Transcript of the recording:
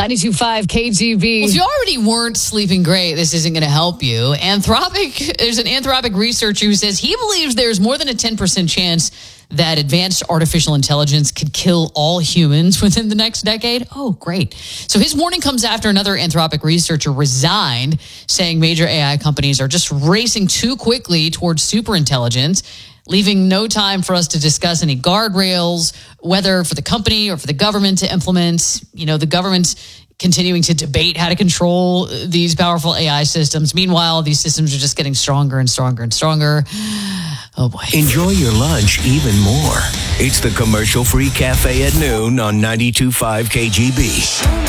92.5 KGB. Well, if you already weren't sleeping great, this isn't going to help you. There's an Anthropic researcher who says he believes there's more than a 10% chance that advanced artificial intelligence could kill all humans within the next decade. Oh, great. So his warning comes after another Anthropic researcher resigned, saying major AI companies are just racing too quickly towards superintelligence, leaving no time for us to discuss any guardrails, whether for the company or for the government to implement. The government's continuing to debate how to control these powerful AI systems. Meanwhile, these systems are just getting stronger and stronger and stronger. Oh, boy. Enjoy your lunch even more. It's the commercial-free cafe at noon on 92.5 KGB.